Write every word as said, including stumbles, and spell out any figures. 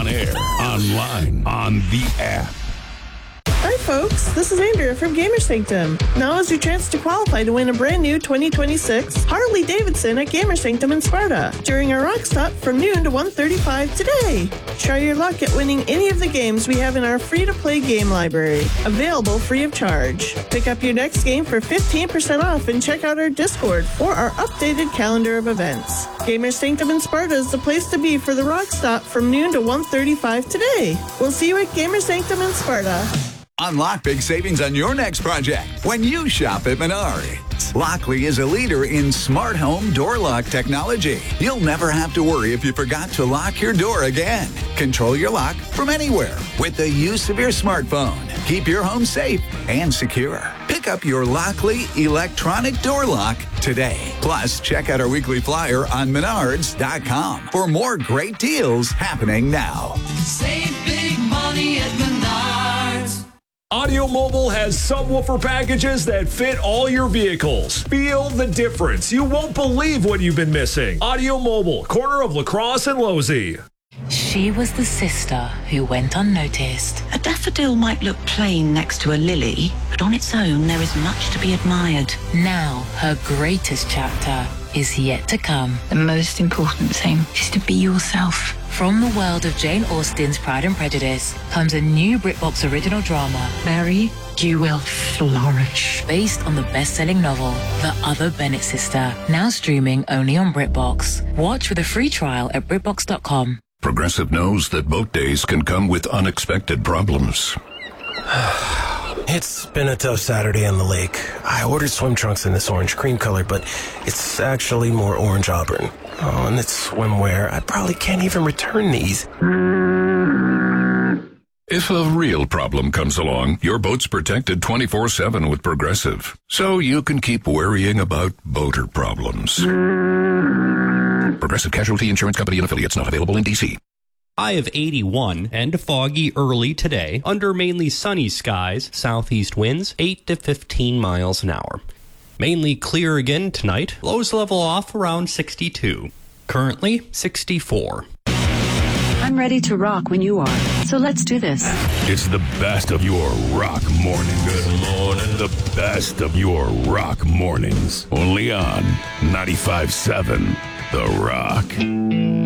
air, online, on the app. Hi folks, this is Andrea from Gamer Sanctum. Now is your chance to qualify to win a brand new twenty twenty-six Harley Davidson at Gamer Sanctum in Sparta during our rock stop from noon to one thirty-five today. Try your luck at winning any of the games we have in our free-to-play game library, available free of charge. Pick up your next game for fifteen percent off and check out our Discord for our updated calendar of events. Gamer Sanctum in Sparta is the place to be for the rock stop from noon to one thirty-five today. We'll see you at Gamer Sanctum in Sparta. Unlock big savings on your next project when you shop at Menards. Lockley is a leader in smart home door lock technology. You'll never have to worry if you forgot to lock your door again. Control your lock from anywhere with the use of your smartphone. Keep your home safe and secure. Pick up your Lockley electronic door lock today. Plus, check out our weekly flyer on menards dot com for more great deals happening now. Save big money at Menards. Audio Mobile has subwoofer packages that fit all your vehicles. Feel the difference. You won't believe what you've been missing. Audio Mobile, corner of La Crosse and Losey. She was the sister who went unnoticed. A daffodil might look plain next to a lily, but on its own there is much to be admired. Now, her greatest chapter is yet to come. The most important thing is to be yourself. From the world of Jane Austen's Pride and Prejudice comes a new BritBox original drama. Mary, you will flourish. Based on the best-selling novel, The Other Bennett Sister, now streaming only on BritBox. Watch with a free trial at BritBox dot com. Progressive knows that boat days can come with unexpected problems. It's been a tough Saturday on the lake. I ordered swim trunks in this orange cream color, but it's actually more orange auburn. Oh, and it's swimwear. I probably can't even return these. If a real problem comes along, your boat's protected twenty-four seven with Progressive, so you can keep worrying about boater problems. Progressive Casualty Insurance Company and Affiliates, not available in D C. High of eighty-one and foggy early today under mainly sunny skies, southeast winds eight to fifteen miles an hour. Mainly clear again tonight, lows level off around sixty-two. Currently sixty-four. I'm ready to rock when you are, so let's do this. It's the best of your rock morning. Good morning. The best of your rock mornings. Only on ninety-five point seven The Rock.